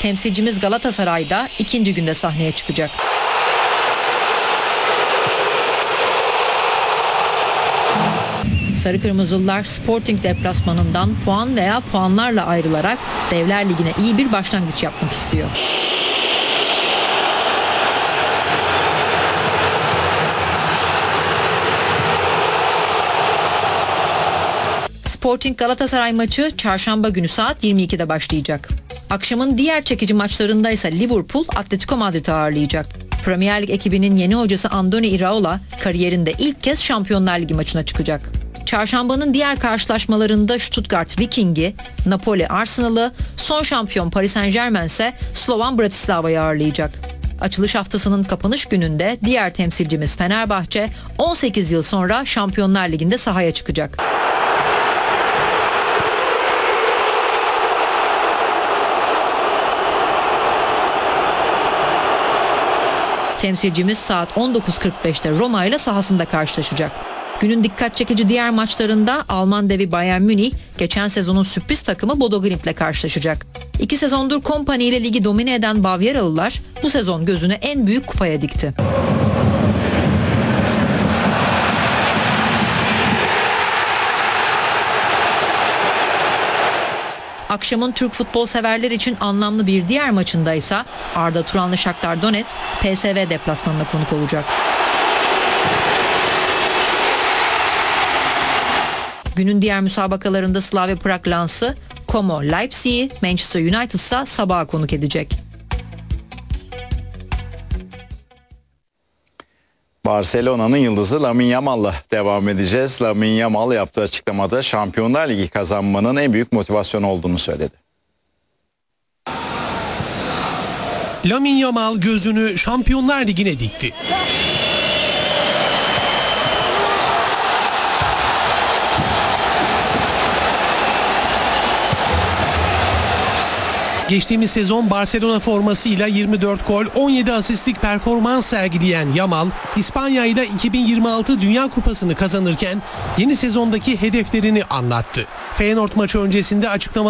Temsilcimiz Galatasaray'da ikinci günde sahneye çıkacak. Sarı Kırmızılılar Sporting deplasmanından puan veya puanlarla ayrılarak Devler Ligi'ne iyi bir başlangıç yapmak istiyor. Sporting Galatasaray maçı çarşamba günü saat 22'de başlayacak. Akşamın diğer çekici maçlarında ise Liverpool Atletico Madrid'i ağırlayacak. Premier Lig ekibinin yeni hocası Andoni Iraola kariyerinde ilk kez Şampiyonlar Ligi maçına çıkacak. Çarşambanın diğer karşılaşmalarında Stuttgart Viking'i, Napoli Arsenal'ı, son şampiyon Paris Saint-Germain ise Slovan Bratislava'yı ağırlayacak. Açılış haftasının kapanış gününde diğer temsilcimiz Fenerbahçe 18 yıl sonra Şampiyonlar Ligi'nde sahaya çıkacak. Temsilcimiz saat 19.45'te Roma ile sahasında karşılaşacak. Günün dikkat çekici diğer maçlarında Alman devi Bayern Münih, geçen sezonun sürpriz takımı Bodo Glimt ile karşılaşacak. 2 sezondur Kompany ile ligi domine eden Bavyeralılar bu sezon gözünü en büyük kupaya dikti. Akşamın Türk futbol severler için anlamlı bir diğer maçında ise Arda Turanlı Shakhtar Donetsk PSV deplasmanına konuk olacak. Günün diğer müsabakalarında Slavia Prag Lens'ı, Como Leipzig'i, Manchester United ise sabaha konuk edecek. Barcelona'nın yıldızı Lamine Yamal'la devam edeceğiz. Lamine Yamal yaptığı açıklamada Şampiyonlar Ligi kazanmanın en büyük motivasyonu olduğunu söyledi. Lamine Yamal gözünü Şampiyonlar Ligi'ne dikti. Geçtiğimiz sezon Barcelona formasıyla 24 gol, 17 asistlik performans sergileyen Yamal, İspanya ile 2026 Dünya Kupası'nı kazanırken yeni sezondaki hedeflerini anlattı. Feyenoord maçı öncesinde açıklamalar